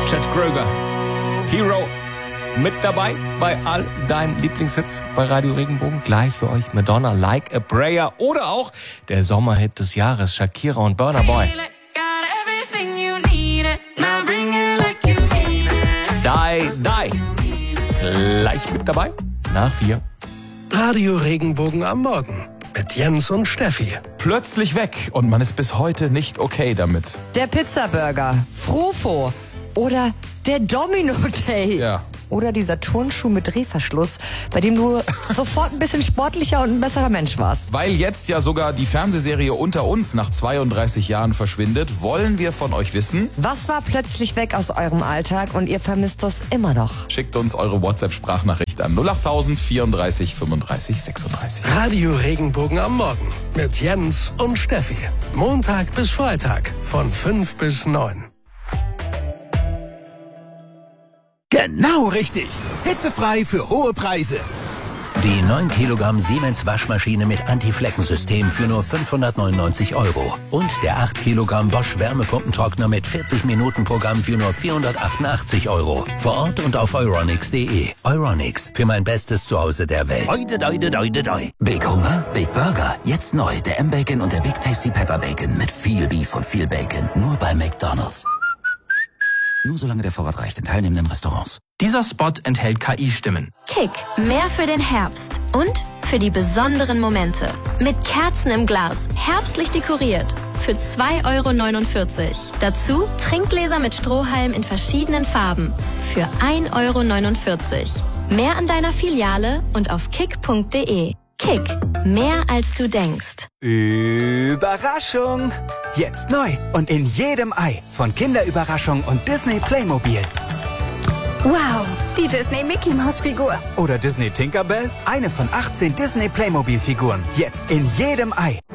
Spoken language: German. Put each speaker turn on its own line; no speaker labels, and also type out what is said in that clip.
Chad Kroeger, Hero, mit dabei bei all deinen Lieblingshits bei Radio Regenbogen. Gleich für euch Madonna, Like a Prayer oder auch der Sommerhit des Jahres, Shakira und Burna Boy. Die. Gleich mit dabei, nach 4.
Radio Regenbogen am Morgen mit Jens und Steffi.
Plötzlich weg und man ist bis heute nicht okay damit.
Der Pizzaburger, Frufo oder der Domino Day.
Ja.
Oder dieser Turnschuh mit Drehverschluss, bei dem du sofort ein bisschen sportlicher und ein besserer Mensch warst.
Weil jetzt ja sogar die Fernsehserie Unter uns nach 32 Jahren verschwindet, wollen wir von euch wissen,
Was war plötzlich weg aus eurem Alltag und ihr vermisst das immer noch?
schickt uns eure WhatsApp-Sprachnachricht an 08000 34 35 36.
Radio Regenbogen am Morgen mit Jens und Steffi. Montag bis Freitag von 5 bis 9.
Genau richtig. Hitzefrei für hohe Preise. Die 9 Kilogramm Siemens Waschmaschine mit Anti-Flecken-System für nur 599 €. Und der 8 Kilogramm Bosch Wärmepumpentrockner mit 40-Minuten-Programm für nur 488 €. Vor Ort und auf euronics.de. Euronics, für mein bestes Zuhause der Welt. Doi.
Big Hunger, Big Burger. Jetzt neu, der M-Bacon und der Big Tasty Pepper Bacon mit viel Beef und viel Bacon. Nur bei McDonald's. Nur solange der Vorrat reicht in teilnehmenden Restaurants.
Dieser Spot enthält KI-Stimmen.
Kick, mehr für den Herbst und für die besonderen Momente. Mit Kerzen im Glas, herbstlich dekoriert, für 2,49 €. Dazu Trinkgläser mit Strohhalm in verschiedenen Farben, für 1,49 €. Mehr an deiner Filiale und auf kick.de. Kick, mehr als du denkst.
Überraschung! Jetzt neu und in jedem Ei von Kinderüberraschung und Disney Playmobil.
Wow, die Disney Mickey Maus Figur.
Oder Disney Tinkerbell. Eine von 18 Disney Playmobil Figuren. Jetzt in jedem Ei.